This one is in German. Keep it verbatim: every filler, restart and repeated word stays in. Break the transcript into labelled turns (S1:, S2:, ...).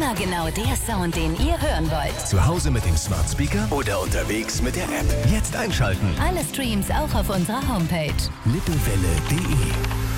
S1: Immer genau der Sound, den ihr hören wollt.
S2: Zu Hause mit dem Smart Speaker oder unterwegs mit der App. Jetzt einschalten.
S1: Alle Streams auch auf unserer Homepage.
S2: lippewelle punkt de